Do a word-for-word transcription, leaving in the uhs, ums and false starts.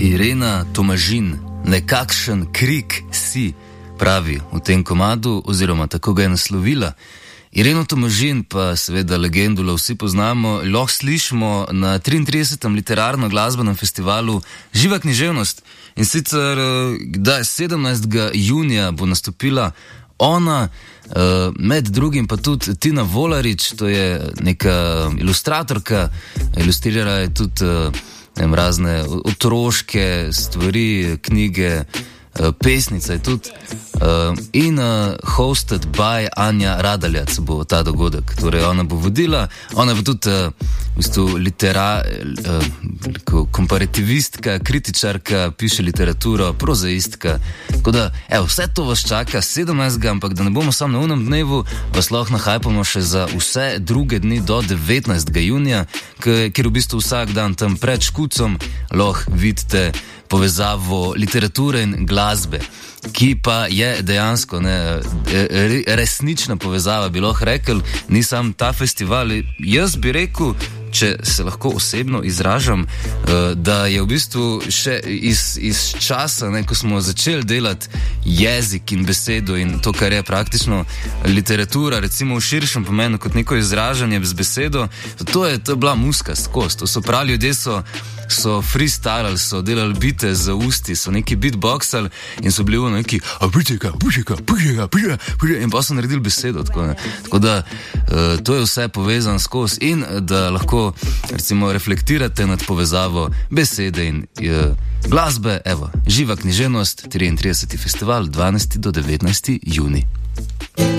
Irena Tomažin, nekakšen krik si, pravi v tem komadu, oziroma tako ga je naslovila. Ireno Tomažin pa seveda legendulo vsi poznamo, lahko slišimo na triintridesetem literarno-glasbenem festivalu Živa književnost. In sicer, kdaj, sedemnajstega junija bo nastopila ona, med drugim pa tudi Tina Volarič, to je neka ilustratorka, ilustrirala je tudi nem, razne otroške stvari, knjige, pesnica je tudi, in hosted by Anja Radaljac bo ta dogodek. Torej ona bo vodila, ona bo tudi v bistvu litera, komparativistka, kritičarka, piše literaturo, prozaistka. Tako da, evo, vse to vas čaka sedemnajstega, ampak da ne bomo samo na unem dnevu, vas lahko nahajpamo še za vse druge dni do devetnajstega junija, kjer v bistvu vsak dan tam pred Škucom lahko vidite povezavo literature in glasbe, ki pa je dejansko ne, resnična povezava, bi lahko rekel, ni sam ta festival. Jaz bi rekel, če se lahko osebno izražam, da je v bistvu še iz, iz časa, ne, ko smo začeli delati jezik in besedo in to, kar je praktično literatura, recimo v širšem pomenu kot neko izražanje z besedo, to je, to je bila muska skost. To so pravi ljudje, so so freestylali, so delali bite za usti, so neki beatboxali in so bili v neki abričeka, bušeka, bušeka, bušeka, bušeka in pa so naredili besedo. Tako, ne. Tako da uh, to je vse povezan skozi in da lahko recimo reflektirate nad povezavo besede in uh, glasbe. Evo, Živa književnost, triintrideseti festival, dvanajsti do devetnajsti junij.